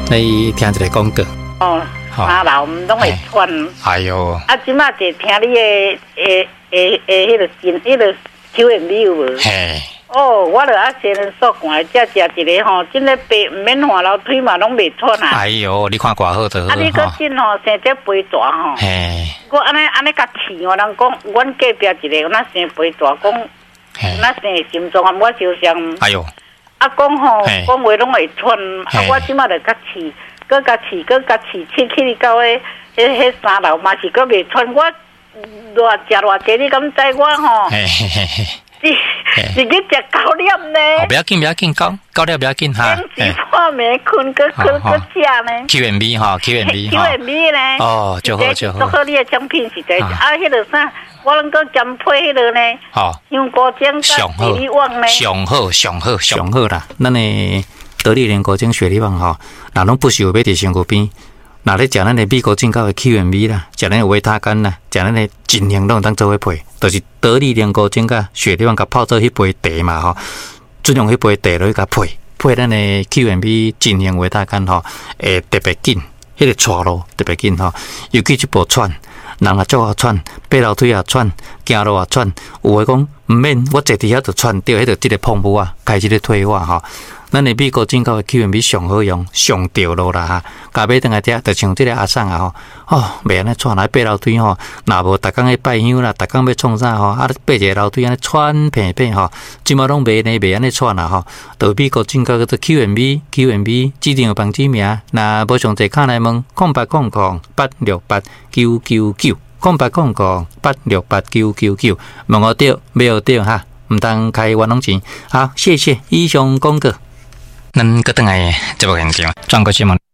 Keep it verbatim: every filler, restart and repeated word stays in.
来听一个广告。 哦，三楼唔拢会喘。 哎呦！ 啊，即马就听你的诶诶诶，迄个新迄个 Q M V 有无？ 嘿。 哦，我著啊先说寒，才食一个吼，真个白唔免换楼腿嘛，拢袂喘啊。 哎呦，你看偌好就好。 啊，你搁真吼生这肥大吼。 嘿。 我安尼安尼甲气哦，人讲，阮隔壁一个，那生肥大，讲，那生心脏啊，我就想。 哎呦。 啊，讲吼，讲话拢会喘，啊，我即马著甲气，搁甲气，搁甲气，气气到迄迄迄三楼嘛是搁袂喘，我偌食偌济，你敢知我吼？ 嘿嘿嘿嘿。 是是去食高粱呢？ 不要紧，不要紧，高高粱不要紧哈。 平时破眠困，搁搁搁食呢。 Q M V 哈 ，Q M V 哈。Q M V 呢？ 哦，就好就好。 做好你的奖品是在啊，迄个啥，我能够兼配迄个呢。 好。 香菇精上好， 雪里旺呢？ 上好，上好，上好啦。咱的得力莲果精雪里旺哈，那拢不是有买伫身躯边。那咧食咱的美国进口的 Q M V 啦，食咱的维他干啦，食咱的尽量拢当做伙配，就是得力莲果精甲雪里旺甲泡做迄杯茶嘛吼，尽量迄杯茶落去甲配配咱的 Q M V 尽量维他干吼，会特别紧，迄个喘咯特别紧吼，尤其即部喘，人也足啊喘，爬楼梯也喘，行路也喘，有诶讲毋免我坐伫遐就喘，着迄个即个碰布啊，开始咧退化吼。咱的美国进口的 Q M V 上好用，上掉落啦哈！甲买倒来遮，就像即个阿送啊吼，哦，袂安尼喘来爬楼梯吼，若无逐工去拜香啦，逐工要创啥吼，啊，爬一个楼梯安尼喘平平吼，即马拢袂呢，袂安尼喘啦吼。到美国进口个 Q M V，Q M V 指定有房址名，若无上侪卡来问，空八空空八六八九九九，空八空空八六八九九九，问我对，没有对哈，毋通开冤枉钱。好，谢谢以上广告。咱搁等来节目现场，转过新闻。